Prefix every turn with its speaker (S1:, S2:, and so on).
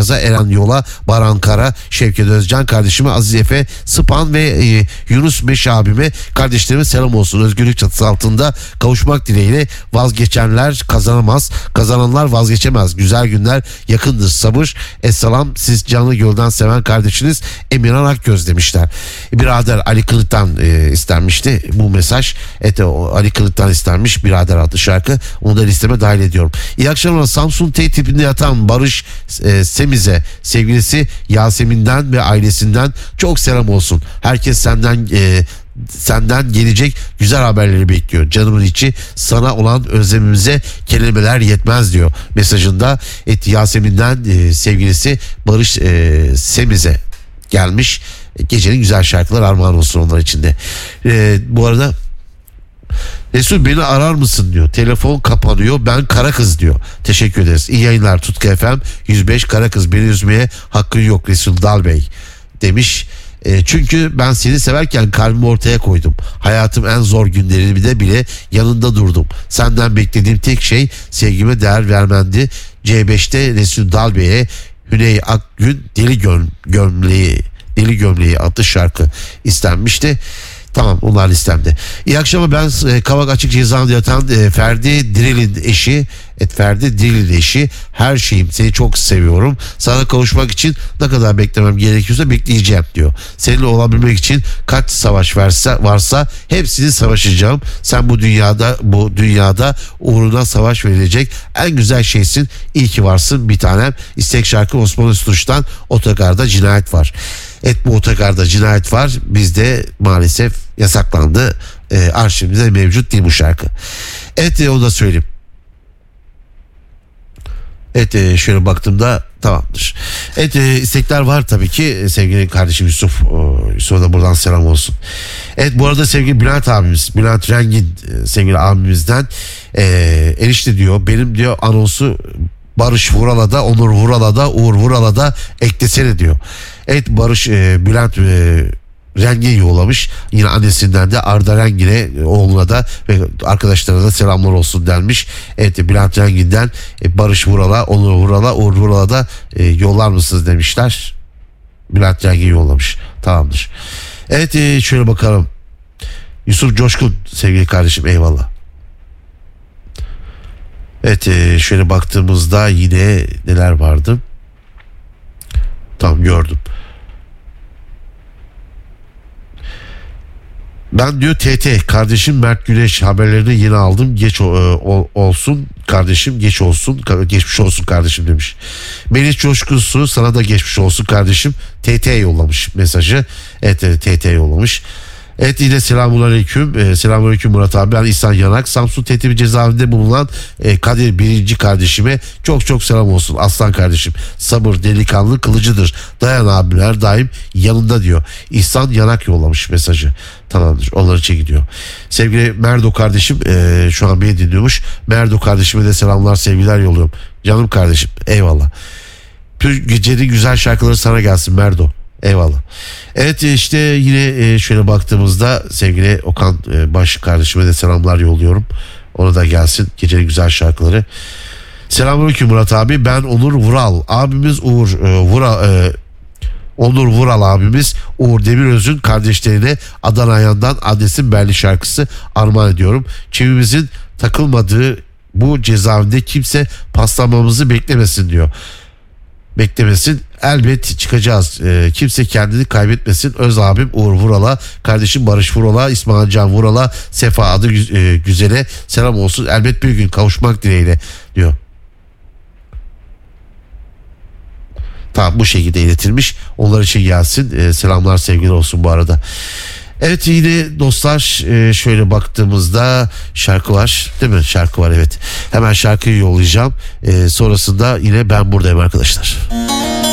S1: Ayaz'a, Eren Yola, Baran Kara, Şevket Özcan kardeşime, Aziz Efe, Sıpan ve Yunus Meş abime, kardeşlerime selam olsun. Özgürlük çatısı altında kavuşmak dileğiyle. Vazgeçenler kazanamaz, kazananlar vazgeçemez. Güzel günler yakındır, sabır. Esselam, siz canı gölden seven kardeşiniz Emirhan Akgöz demişler. Birader Ali Kılıç'tan istenmişti bu mesaj. Ali Kılıç'tan istenmiş Birader adlı şarkı. Onu da listeme dahil ediyorum. İyi akşamlar. Samsun T tipinde yatan Barış Semiz'e, sevgilisi Yasemin'den ve ailesinden çok selam olsun. Herkes senden gelecek güzel haberleri bekliyor. Canımın içi, sana olan özlemimize kelimeler yetmez diyor mesajında. Yasemin'den sevgilisi Barış Semiz'e gelmiş. Gecenin güzel şarkılar armağan olsun onlar içinde. Bu arada Resul beni arar mısın diyor. Telefon kapanıyor, ben kara kız diyor. Teşekkür ederiz. İyi yayınlar Tutku FM 105. Kara kız, beni üzmeye hakkın yok Resul Dal Bey demiş. Çünkü ben seni severken kalbimi ortaya koydum. Hayatım en zor günlerinde bile yanında durdum. Senden beklediğim tek şey sevgime değer vermendi. C5'te Resul Dal Bey'e Hüney Akgün Deli Gömleği adlı şarkı istenmişti. Tamam, onlar listemde. İyi akşamlar, ben Kavak Açık Cezaevinde yatan Ferdi Diril'in eşi. Ferdi Diril'in eşi. Her şeyim, seni çok seviyorum. Sana kavuşmak için ne kadar beklemem gerekiyorsa bekleyeceğim diyor. Seninle olabilmek için kaç savaş varsa hepsini savaşacağım. Sen bu dünyada uğruna savaş verilecek en güzel şeysin. İyi ki varsın bir tanem. İstek şarkı Osman Öztürk'ten Otogarda Cinayet Var. Bu otogarda cinayet var. Bizde maalesef yasaklandı. Arşivimizde mevcut değil bu şarkı. Onu da söyleyeyim. Şöyle baktığımda tamamdır. İstekler var tabii ki. Sevgili kardeşim Yusuf'a da buradan selam olsun. Bu arada sevgili Bülent abimiz, Bülent Rengin sevgili abimizden enişte diyor, benim diyor anonsu Barış Vurala'da, Onur Vurala'da, Uğur Vurala'da eklesene diyor. Barış Bülent Rengin yollamış. Yine annesinden de Arda Rengin'e, oğluna da ve arkadaşlarına da selamlar olsun denmiş. Bülent Rengin'den Barış Vurala, Onur Vurala, Uğur Vurala da yollar mısınız demişler. Bülent Rengin yollamış. Tamamdır. Şöyle bakalım. Yusuf Coşkun sevgili kardeşim, eyvallah. Şöyle baktığımızda yine neler vardı? Tamam, gördüm. Ben diyor TT kardeşim Mert Güneş haberlerini yeni aldım. Geç olsun kardeşim, geçmiş olsun kardeşim demiş. Melih Coşkunsu, sana da geçmiş olsun kardeşim. TT yollamış mesajı. TT yollamış. Yine selamünaleyküm. Selamünaleyküm Murat abi. Ben İhsan Yanak. Samsun Tertip Cezaevinde bulunan Kadir birinci kardeşime çok selam olsun. Aslan kardeşim. Sabır, delikanlı, kılıcıdır. Dayan abiler daim yanında diyor. İhsan Yanak yollamış mesajı. Tamamdır. Onları çekiyor. Sevgili Merdo kardeşim şu an beni dinliyormuş. Merdo kardeşime de selamlar, sevgiler yolluyorum. Canım kardeşim. Eyvallah. Gecenin güzel şarkıları sana gelsin Merdo. Eyvallah. İşte yine şöyle baktığımızda sevgili Okan Baş kardeşime de selamlar yolluyorum. Ona da gelsin gecenin güzel şarkıları. Selamünaleyküm Murat abi. Ben Onur Vural. Abimiz Onur Vural abimiz Uğur Demiröz'ün kardeşlerine Adana Ayağı'ndan Adresim Belli şarkısı armağan ediyorum. Çivimizin takılmadığı bu cezaevinde kimse paslamamızı beklemesin diyor. Beklemesin, elbet çıkacağız. Kimse kendini kaybetmesin. Öz abim Uğur Vural'a, kardeşim Barış Vural'a, İsmail Can Vural'a, Sefa adı güzele selam olsun. Elbet bir gün kavuşmak dileğiyle diyor. Tamam, bu şekilde iletilmiş. Onlar için gelsin. Selamlar, sevgiler olsun bu arada. Yine dostlar şöyle baktığımızda şarkı var değil mi? Şarkı var, evet. Hemen şarkıyı yollayacağım. Sonrasında yine ben buradayım arkadaşlar.